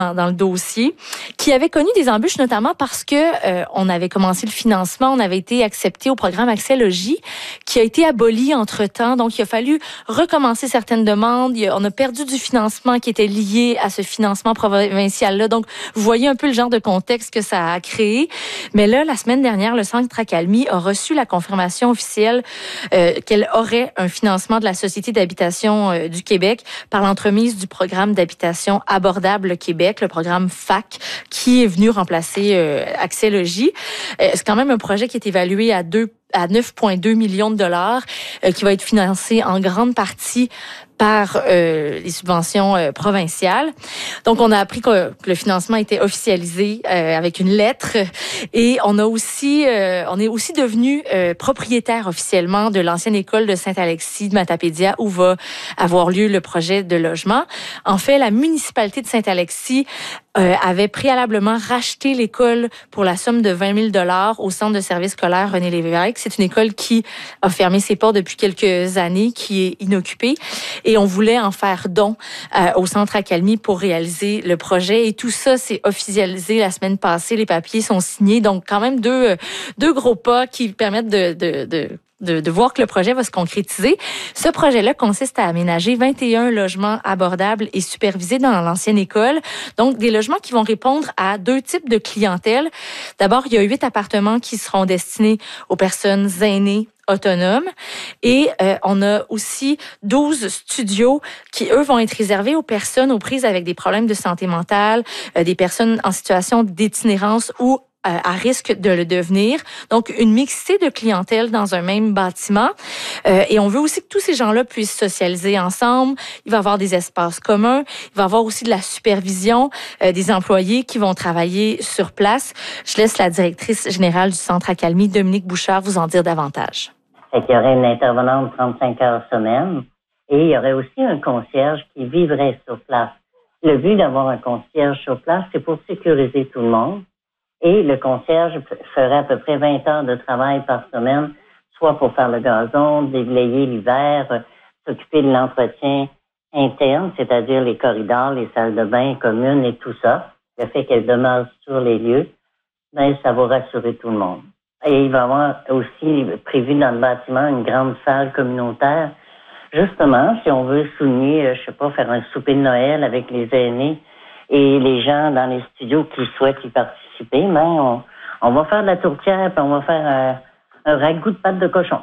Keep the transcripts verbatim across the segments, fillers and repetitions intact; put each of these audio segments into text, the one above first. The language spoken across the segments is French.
dans le dossier, qui avait connu des embûches, notamment parce que euh, on avait commencé le financement, on avait été accepté au programme Accès Logis, qui a été aboli entre-temps. Donc, il a fallu recommencer certaines demandes. Il a, on a perdu du financement qui était lié à ce financement provincial-là. Donc, vous voyez un peu le genre de contexte que ça a créé. Mais là, la semaine dernière, le Centre Accalmie a reçu la confirmation officielle euh, qu'elle aurait un financement de la Société d'habitation euh, du Québec par l'entremise du programme d'habitation abordable Québec, le programme F A C, qui est venu remplacer euh, Accès Logis. Euh, c'est quand même un projet qui est évalué à deux à neuf virgule deux millions de dollars, euh, qui va être financé en grande partie par euh, les subventions euh, provinciales. Donc, on a appris que, que le financement était officialisé euh, avec une lettre, et on a aussi, euh, on est aussi devenu euh, propriétaire officiellement de l'ancienne école de Saint-Alexis de Matapédia, où va avoir lieu le projet de logement. En fait, la municipalité de Saint-Alexis euh, avait préalablement racheté l'école pour la somme de vingt mille dollars au centre de services scolaires René Lévesque. C'est une école qui a fermé ses portes depuis quelques années, qui est inoccupée. Et on voulait en faire don euh, au Centre Accalmie pour réaliser le projet. Et tout ça s'est officialisé la semaine passée. Les papiers sont signés. Donc, quand même deux, deux gros pas qui permettent de... de, de De, de voir que le projet va se concrétiser. Ce projet-là consiste à aménager vingt et un logements abordables et supervisés dans l'ancienne école. Donc, des logements qui vont répondre à deux types de clientèle. D'abord, il y a huit appartements qui seront destinés aux personnes aînées autonomes. Et euh, on a aussi douze studios qui, eux, vont être réservés aux personnes aux prises avec des problèmes de santé mentale, euh, des personnes en situation d'itinérance ou à risque de le devenir. Donc, une mixité de clientèle dans un même bâtiment. Euh, et on veut aussi que tous ces gens-là puissent socialiser ensemble. Il va y avoir des espaces communs. Il va y avoir aussi de la supervision, euh, des employés qui vont travailler sur place. Je laisse la directrice générale du Centre Accalmie, Dominique Bouchard, vous en dire davantage. Il y aurait une intervenante de trente-cinq heures semaine, et il y aurait aussi un concierge qui vivrait sur place. Le but d'avoir un concierge sur place, c'est pour sécuriser tout le monde. Et le concierge ferait à peu près vingt heures de travail par semaine, soit pour faire le gazon, déblayer l'hiver, euh, s'occuper de l'entretien interne, c'est-à-dire les corridors, les salles de bain communes et tout ça. Le fait qu'elle demeure sur les lieux, ben, ça va rassurer tout le monde. Et il va y avoir aussi prévu dans le bâtiment une grande salle communautaire. Justement, si on veut souligner, euh, je sais pas, faire un souper de Noël avec les aînés et les gens dans les studios qui souhaitent y participer, ben on, on va faire de la tourtière, puis on va faire un, un ragoût de pâte de cochon.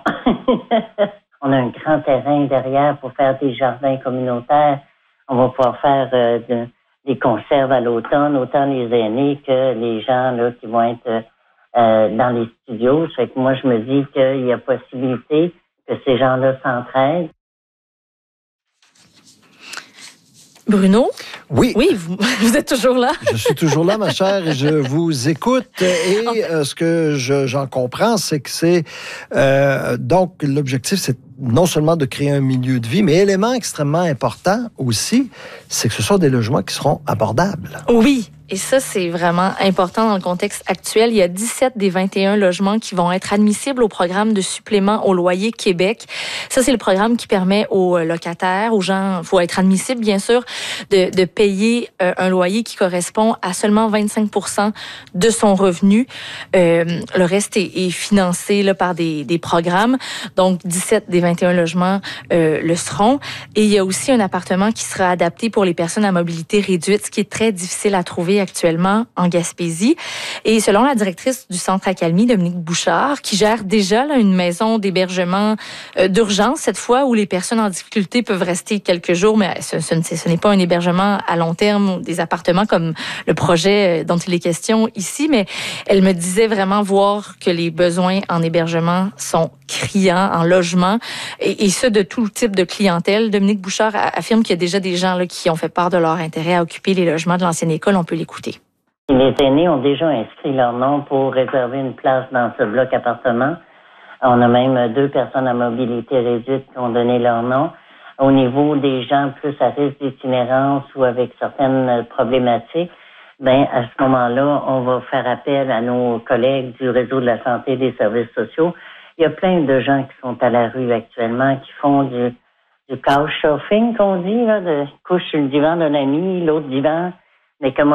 On a un grand terrain derrière pour faire des jardins communautaires. On va pouvoir faire euh, de, des conserves à l'automne, autant les aînés que les gens là qui vont être euh, dans les studios. Fait que moi, je me dis qu'il y a possibilité que ces gens-là s'entraident. Bruno? Oui. Oui, vous, vous êtes toujours là. Je suis toujours là, ma chère, et je vous écoute. Et euh, ce que je, j'en comprends, c'est que c'est... Euh, donc, l'objectif, c'est non seulement de créer un milieu de vie, mais élément extrêmement important aussi, c'est que ce soit des logements qui seront abordables. Oui. Et ça, c'est vraiment important dans le contexte actuel. Il y a dix-sept des vingt et un logements qui vont être admissibles au programme de supplément au loyer Québec. Ça, c'est le programme qui permet aux locataires, aux gens, il faut être admissible, bien sûr, de, de payer euh, un loyer qui correspond à seulement vingt-cinq pour cent de son revenu. Euh, le reste est, est financé là, par des, des programmes. Donc, dix-sept des vingt et un logements euh, le seront. Et il y a aussi un appartement qui sera adapté pour les personnes à mobilité réduite, ce qui est très difficile à trouver actuellement en Gaspésie. Et selon la directrice du Centre Accalmie, Dominique Bouchard, qui gère déjà là, une maison d'hébergement euh, d'urgence, cette fois, où les personnes en difficulté peuvent rester quelques jours, mais ce, ce, ce n'est pas un hébergement à long terme ou des appartements comme le projet dont il est question ici, mais elle me disait vraiment voir que les besoins en hébergement sont criants, en logement, et, et ce, de tout type de clientèle. Dominique Bouchard affirme qu'il y a déjà des gens là, qui ont fait part de leur intérêt à occuper les logements de l'ancienne école. On peut l'écouter. Les aînés ont déjà inscrit leur nom pour réserver une place dans ce bloc appartement. On a même deux personnes à mobilité réduite qui ont donné leur nom. Au niveau des gens plus à risque d'itinérance ou avec certaines problématiques, ben à ce moment-là, on va faire appel à nos collègues du réseau de la santé et des services sociaux. Il y a plein de gens qui sont à la rue actuellement, qui font du, du couchsurfing, qu'on dit, là, de couche sur le divan d'un ami, l'autre divan, mais comment